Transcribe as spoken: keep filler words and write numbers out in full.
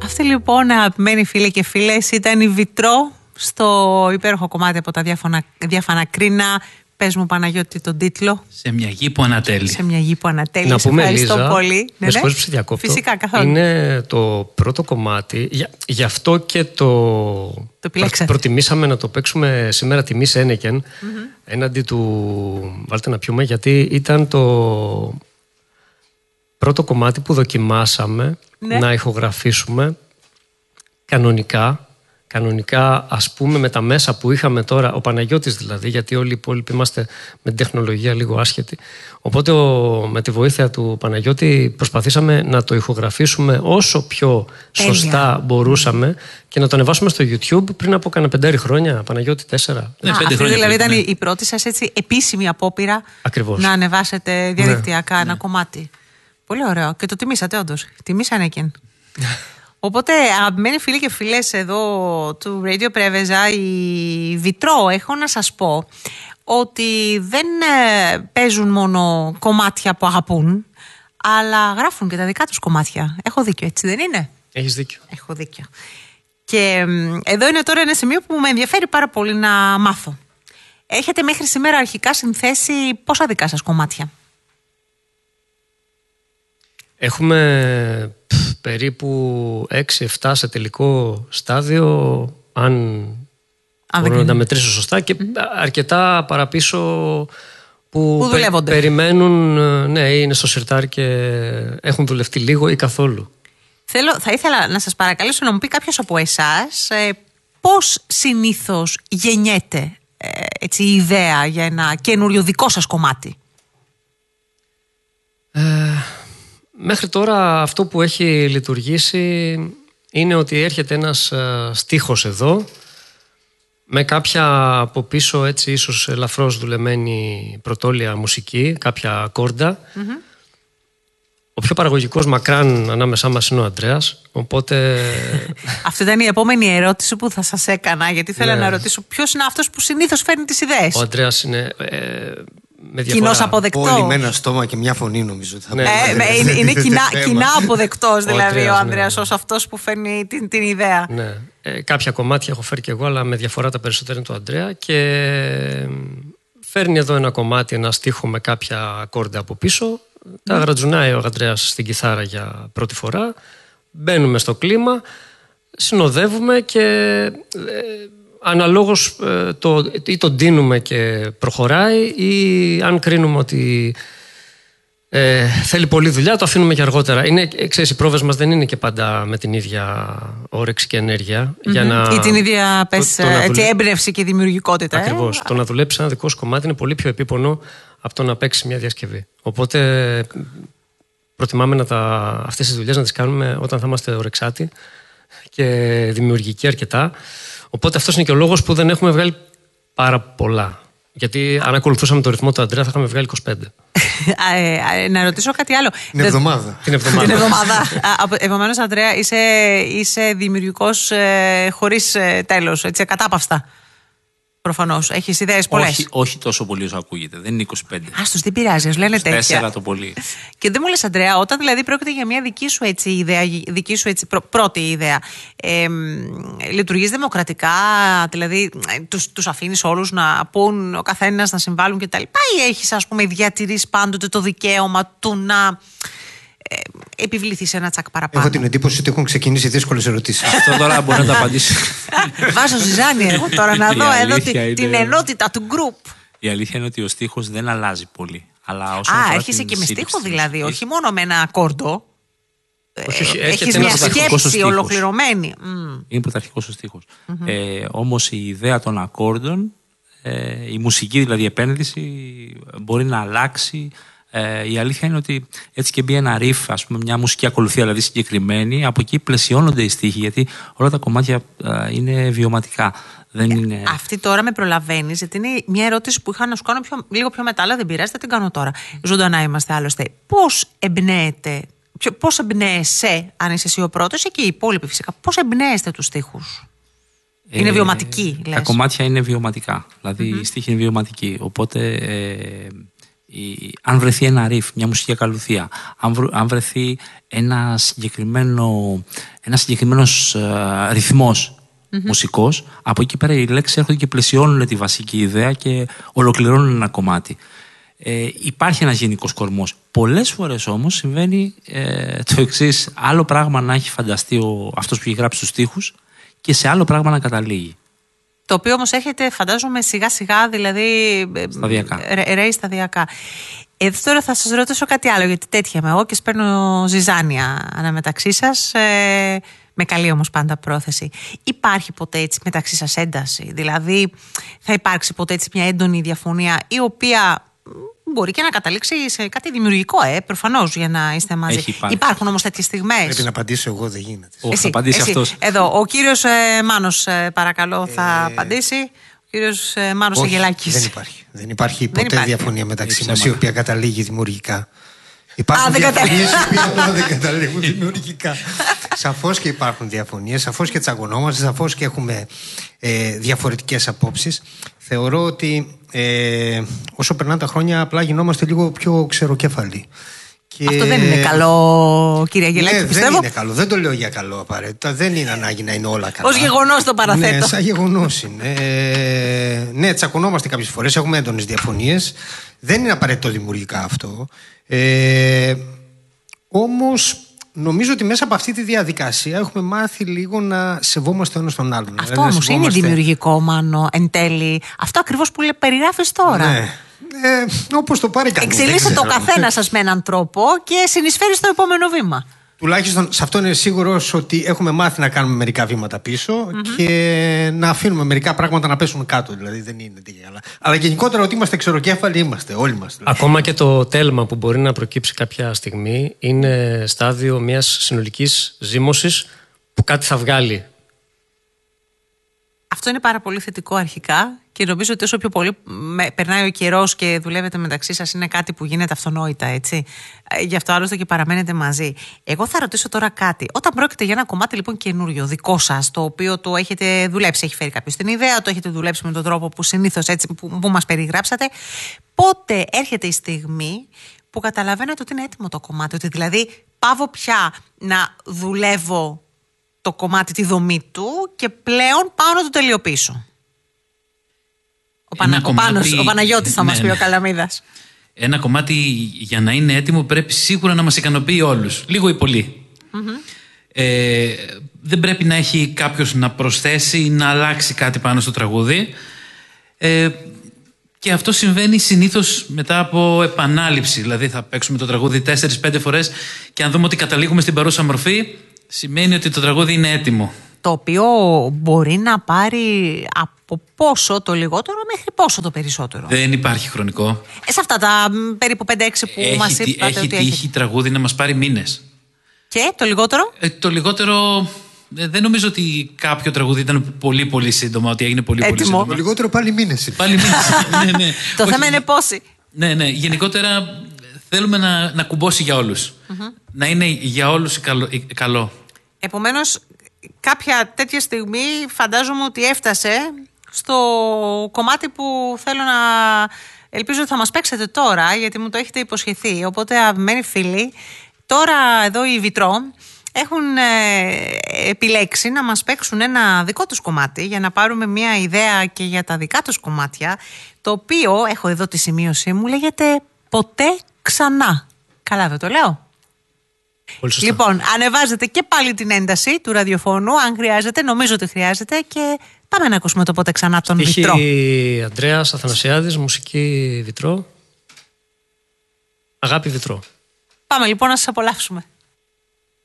Αυτή λοιπόν, αγαπημένοι φίλοι και φίλες, ήταν η Βιτρό στο υπέροχο κομμάτι από τα διάφανα, διάφανα κρίνα. Πες μου, Παναγιώτη, τον τίτλο. Σε μια γη που ανατέλει. Σε μια γη που ανατέλει. Να πούμε, ευχαριστώ Λίζα, πολύ. Με συγχωρείς που σε διακόπτω. Φυσικά, καθόλου. Είναι το πρώτο κομμάτι. Για, γι' αυτό και το, το προ, προτιμήσαμε να το παίξουμε σήμερα τιμή Ένεκεν mm-hmm. έναντι του Βάλτε να πιούμε, γιατί ήταν το πρώτο κομμάτι που δοκιμάσαμε ναι. να ηχογραφήσουμε κανονικά. Κανονικά, ας πούμε, με τα μέσα που είχαμε τώρα, ο Παναγιώτης δηλαδή, γιατί όλοι οι υπόλοιποι είμαστε με την τεχνολογία λίγο άσχετοι. Οπότε, ο, με τη βοήθεια του Παναγιώτη, προσπαθήσαμε να το ηχογραφήσουμε όσο πιο Τέλεια. σωστά μπορούσαμε και να το ανεβάσουμε στο YouTube πριν από κάνα πεντάρι χρόνια. Παναγιώτη, τέσσερα. Ναι, αυτή χρόνια δηλαδή ήταν ναι. η πρώτη σας έτσι επίσημη απόπειρα Ακριβώς. να ανεβάσετε διαδικτυακά ναι. ένα ναι. κομμάτι. Πολύ ωραίο. Και το τιμήσατε, όντως. Τιμήσανε εκείν. Οπότε, αγαπημένοι φίλοι και φίλες εδώ του Radio Preveza, η Βιτρό, έχω να σας πω ότι δεν ε, παίζουν μόνο κομμάτια που αγαπούν, αλλά γράφουν και τα δικά τους κομμάτια. Έχω δίκιο, έτσι δεν είναι? Έχεις δίκιο. Έχω δίκιο. Και ε, εδώ είναι τώρα ένα σημείο που με ενδιαφέρει πάρα πολύ να μάθω. Έχετε μέχρι σήμερα αρχικά συνθέσει πόσα δικά σας κομμάτια? Έχουμε περίπου έξι εφτά σε τελικό στάδιο, αν, αν μπορώ να τα μετρήσω σωστά, και mm-hmm. αρκετά παραπίσω που, που πε, περιμένουν, ναι, είναι στο σιρτάρι και έχουν δουλευτεί λίγο ή καθόλου. Θέλω, θα ήθελα να σας παρακαλέσω να μου πει κάποιος από εσάς ε, πώς συνήθως γεννιέται ε, έτσι, η ιδέα για ένα καινούριο δικό σας κομμάτι. Ε, Μέχρι τώρα αυτό που έχει λειτουργήσει είναι ότι έρχεται ένας uh, στίχος εδώ με κάποια από πίσω έτσι ίσως ελαφρώς δουλεμένη πρωτόλια μουσική, κάποια κόρντα. Mm-hmm. Ο πιο παραγωγικός μακράν ανάμεσά μας είναι ο Ανδρέας, οπότε... Αυτή ήταν η επόμενη ερώτηση που θα σας έκανα, γιατί θέλω ναι. να ρωτήσω ποιος είναι αυτός που συνήθως φέρνει τις ιδέες. Ο Ανδρέας είναι... Ε, κοινώς αποδεκτός. Όλοι με ένα στόμα και μια φωνή, νομίζω. Ναι, ναι, είναι είναι κοινά, κοινά αποδεκτός δηλαδή ο, ο Ανδρέας ναι. ως αυτός που φέρνει την, την ιδέα. Ναι. Ε, κάποια κομμάτια έχω φέρει και εγώ, αλλά με διαφορά τα περισσότερα είναι του Ανδρέα, και φέρνει εδώ ένα κομμάτι, ένα στίχο με κάποια κόρντα από πίσω. Mm. Τα γρατζουνάει ο Ανδρέας στην κιθάρα για πρώτη φορά. Μπαίνουμε στο κλίμα, συνοδεύουμε και... Ε, αναλόγως το, ή τον τίνουμε και προχωράει, ή αν κρίνουμε ότι ε, θέλει πολλή δουλειά, το αφήνουμε για αργότερα. Είναι, ξέρεις, οι πρόβες μας δεν είναι και πάντα με την ίδια όρεξη και ενέργεια. Mm-hmm. Για να, ή την ίδια πες, το, το δουλε... έτσι, έμπνευση και δημιουργικότητα. Ακριβώς. Ε? Το να δουλέψει ένα δικό σου κομμάτι είναι πολύ πιο επίπονο από το να παίξει μια διασκευή. Οπότε προτιμάμε να τα, αυτές τις δουλειές να τις κάνουμε όταν θα είμαστε ορεξάτοι και δημιουργικοί αρκετά. Οπότε αυτός είναι και ο λόγος που δεν έχουμε βγάλει πάρα πολλά. Γιατί αν ακολουθούσαμε το ρυθμό του Ανδρέα θα είχαμε βγάλει είκοσι πέντε. Να ρωτήσω κάτι άλλο. Την εβδομάδα. Την εβδομάδα. Την εβδομάδα. Επομένως, Ανδρέα, είσαι, είσαι δημιουργικός ε, χωρίς ε, τέλος, έτσι, ακατάπαυστα. Προφανώς. Έχεις ιδέες πολλές. Όχι, όχι τόσο πολύ όσο ακούγεται. Δεν είναι είκοσι πέντε. Άστος, δεν πειράζει, ας λένε τέτοια. τέσσερα το πολύ. Και δεν μου λες, Ανδρέα, όταν δηλαδή πρόκειται για μια δική σου έτσι, ιδέα, δική σου έτσι, πρω, πρώτη ιδέα, ε, λειτουργείς δημοκρατικά, δηλαδή τους, τους αφήνεις όλους να πούν, ο καθένας να συμβάλλουν κτλ. Ή έχεις, ας πούμε, διατηρήσει πάντοτε το δικαίωμα του να ε, επιβληθεί σε ένα τσακ παραπάνω? Έχω την εντύπωση ότι έχουν ξεκινήσει δύσκολες ερωτήσεις. Αυτό τώρα μπορεί να το απαντήσει. Βάζω ζυζάνι εγώ τώρα να δω εδώ την, είναι... την ενότητα του group. Η αλήθεια είναι ότι ο στίχος δεν αλλάζει πολύ. Αλλά Α, έρχεσαι και με στίχο δηλαδή, όχι μόνο με ένα ακόρντο. Όχι, έχεις μια σκέψη ολοκληρωμένη. Mm. Είναι πρωταρχικός ο στίχος. Mm-hmm. Ε, όμως η ιδέα των ακόρντων, ε, η μουσική δηλαδή επένδυση μπορεί να αλλάξει. Ε, η αλήθεια είναι ότι έτσι και μπει ένα riff, ας πούμε, μια μουσική ακολουθία δηλαδή συγκεκριμένη, από εκεί πλαισιώνονται οι στίχοι, γιατί όλα τα κομμάτια ε, είναι βιωματικά. Δεν είναι... Αυτή τώρα με προλαβαίνει, γιατί είναι μια ερώτηση που είχα να σου κάνω πιο, λίγο πιο μετά, αλλά δεν πειράζει, θα την κάνω τώρα. Ζωντανά είμαστε άλλωστε. Πώς εμπνέεται, πώς εμπνέεσαι, αν είσαι εσύ ο πρώτος, και οι υπόλοιποι φυσικά, πώς εμπνέεστε τους στίχους? Ε, είναι βιωματικοί, λες? Τα κομμάτια είναι βιωματικά. Δηλαδή mm-hmm. οι στίχοι είναι βιωματικοί. Οπότε ε, η, αν βρεθεί ένα ριφ, μια μουσική ακαλουθία, αν, βρ, αν βρεθεί ένα συγκεκριμένο, ένα συγκεκριμένος uh, ρυθμός mm-hmm. μουσικός, από εκεί πέρα οι λέξεις έρχονται και πλαισιώνουν τη βασική ιδέα και ολοκληρώνουν ένα κομμάτι. Ε, υπάρχει ένας γενικός κορμός. Πολλές φορές όμως συμβαίνει ε, το εξής: άλλο πράγμα να έχει φανταστεί ο, αυτός που έχει γράψει τους στίχους και σε άλλο πράγμα να καταλήγει. Το οποίο όμως έρχεται, φαντάζομαι, σιγά σιγά, δηλαδή σταδιακά. ρέει σταδιακά. Εδώ τώρα θα σας ρωτήσω κάτι άλλο, γιατί τέτοια είμαι εγώ και σπέρνω ζυζάνια αναμεταξύ σας, ε, με καλή όμως πάντα πρόθεση. Υπάρχει ποτέ έτσι μεταξύ σας ένταση? Δηλαδή θα υπάρξει ποτέ έτσι μια έντονη διαφωνία, η οποία μπορεί και να καταλήξει σε κάτι δημιουργικό, ε, προφανώς, για να είστε μαζί. Υπάρχουν όμως τέτοιες στιγμές? Πρέπει να απαντήσω εγώ, δεν γίνεται. Εσύ, θα απαντήσει εσύ. αυτός. Εδώ, ο κύριος ε, Μάνος, ε, παρακαλώ, θα ε... απαντήσει. Ο κύριος ε, Μάνος Αγγελάκης. Δεν υπάρχει. Δεν υπάρχει ποτέ δεν υπάρχει. διαφωνία μεταξύ μας, η οποία καταλήγει δημιουργικά. Υπάρχουν Α, διαφωνίες οι οποίες απλά δεν καταλήγουν δημιουργικά. Σαφώς και υπάρχουν διαφωνίες, σαφώς και τσακωνόμαστε, σαφώς και έχουμε ε, διαφορετικές απόψεις. Θεωρώ ότι ε, όσο περνάνε τα χρόνια απλά γινόμαστε λίγο πιο ξεροκέφαλοι. Και... Αυτό δεν είναι καλό, κύριε Αγγελάκη, ναι, πιστεύω. Δεν είναι καλό, δεν το λέω για καλό απαραίτητα. Δεν είναι ανάγκη να είναι όλα καλά. Ως γεγονός το παραθέτω. Ναι, σαν γεγονός είναι. Ε, ναι, τσακωνόμαστε κάποιες φορές, έχουμε έντονες διαφωνίες. Δεν είναι απαραίτητο δημιουργικά αυτό. Ε, όμως νομίζω ότι μέσα από αυτή τη διαδικασία έχουμε μάθει λίγο να σεβόμαστε ο ένας τον άλλον. Αυτό δηλαδή, όμως σεβόμαστε... είναι δημιουργικό, Μάνο, εν τέλει. Αυτό ακριβώς που περιγράφεις τώρα. Ναι. Ε, όπως το πάρει κανείς. Εξελίσσεται το καθένα σας με έναν τρόπο και συνεισφέρει στο επόμενο βήμα. Τουλάχιστον σε αυτό είναι σίγουρος ότι έχουμε μάθει να κάνουμε μερικά βήματα πίσω mm-hmm. και να αφήνουμε μερικά πράγματα να πέσουν κάτω. Δηλαδή δεν είναι τέτοια. Αλλά, αλλά γενικότερα ότι είμαστε ξεροκέφαλοι είμαστε, όλοι μας. Δηλαδή. Ακόμα και το τέλμα που μπορεί να προκύψει κάποια στιγμή είναι στάδιο μιας συνολικής ζύμωσης που κάτι θα βγάλει. Αυτό είναι πάρα πολύ θετικό αρχικά και νομίζω ότι όσο πιο πολύ περνάει ο καιρός και δουλεύετε μεταξύ σας είναι κάτι που γίνεται αυτονόητα, έτσι. Γι' αυτό άλλωστε και παραμένετε μαζί. Εγώ θα ρωτήσω τώρα κάτι. Όταν πρόκειται για ένα κομμάτι λοιπόν καινούριο, δικό σας, το οποίο το έχετε δουλέψει, έχει φέρει κάποιος την ιδέα, το έχετε δουλέψει με τον τρόπο που συνήθως έτσι που, που μας περιγράψατε, πότε έρχεται η στιγμή που καταλαβαίνετε ότι είναι έτοιμο το κομμάτι, ότι δηλαδή πάω πια να δουλεύω το κομμάτι, τη δομή του και πλέον πάω να το τελειοποιήσω? Ο, Πανα... κομμάτι... ο, Πάνος, ο Παναγιώτης θα ναι, μας πει, ναι. Ο Καλαμίδας. Ένα κομμάτι για να είναι έτοιμο πρέπει σίγουρα να μας ικανοποιεί όλους, λίγο ή πολύ. Mm-hmm. Ε, δεν πρέπει να έχει κάποιος να προσθέσει ή να αλλάξει κάτι πάνω στο τραγούδι. Ε, και αυτό συμβαίνει συνήθως μετά από επανάληψη. Δηλαδή θα παίξουμε το τραγούδι τέσσερις πέντε φορές και αν δούμε ότι καταλήγουμε στην παρούσα μορφή, σημαίνει ότι το τραγούδι είναι έτοιμο. Το οποίο μπορεί να πάρει από πόσο το λιγότερο μέχρι πόσο το περισσότερο? Δεν υπάρχει χρονικό. Ε, σε αυτά τα περίπου πέντε έξι που έχει, μας είπατε έχει ότι τύχει έχει. τραγούδι να μας πάρει μήνες. Και το λιγότερο? Ε, το λιγότερο... Δεν νομίζω ότι κάποιο τραγούδι ήταν πολύ πολύ σύντομα, ότι έγινε πολύ έτοιμο. πολύ σύντομα. Το λιγότερο πάλι μήνες. Πάλι μήνες. ναι, ναι. Το Όχι, θέμα είναι πόσοι. Ναι, ναι. Γενικότερα θέλουμε να, να κουμπώσει για όλους. Mm-hmm. Να είναι για όλους καλό. καλό. Επομένως, κάποια τέτοια στιγμή φαντάζομαι ότι έφτασε στο κομμάτι που θέλω να... Ελπίζω ότι θα μας παίξετε τώρα, γιατί μου το έχετε υποσχεθεί. Οπότε, αγαπημένοι φίλοι, τώρα εδώ οι Βιτρό έχουν ε, επιλέξει να μας παίξουν ένα δικό τους κομμάτι για να πάρουμε μια ιδέα και για τα δικά τους κομμάτια, το οποίο, έχω εδώ τη σημείωσή μου, λέγεται «Ποτέ ξανά». Καλά δεν το λέω? Λοιπόν, ανεβάζετε και πάλι την ένταση του ραδιοφώνου, αν χρειάζεται, νομίζω ότι χρειάζεται, και πάμε να ακούσουμε το «Ποτέ ξανά» τον Βιτρό. Έχει Ανδρέας Αθανασιάδης, μουσική Βιτρό, Αγάπη Βιτρό. Πάμε λοιπόν να σας απολαύσουμε.